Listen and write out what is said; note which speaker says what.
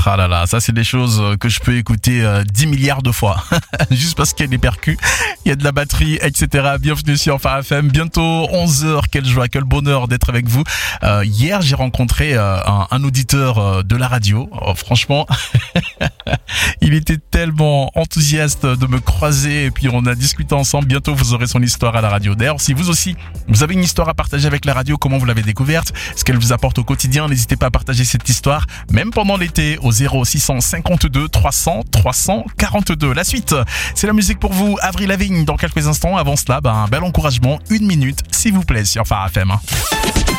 Speaker 1: Ah là là, ça c'est des choses que je peux écouter 10 milliards de fois. Juste parce qu'il y a des percus, il y a de la batterie, etc. Bienvenue sur Phare FM. Bientôt 11h. Quelle joie, quel bonheur d'être avec vous. Hier, j'ai rencontré un auditeur de la radio. Franchement, il était tellement enthousiaste de me croiser et puis on a discuté ensemble. Bientôt, vous aurez son histoire à la radio. D'ailleurs, si vous aussi, vous avez une histoire à partager avec la radio, comment vous l'avez découverte, ce qu'elle vous apporte au quotidien, n'hésitez pas à partager cette histoire, même pendant l'été, au 0652 300 342. La suite, c'est la musique pour vous, Avril Lavigne, dans quelques instants. Avant cela, un bel encouragement, 1 minute, s'il vous plaît, sur Phare FM.